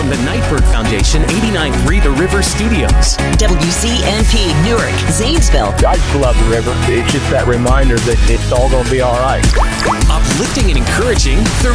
from the Nightbird Foundation, 89.3 The River Studios. WCNP, Newark, Zanesville. I just love the river. It's just that reminder that it's all going to be all right. Uplifting and encouraging The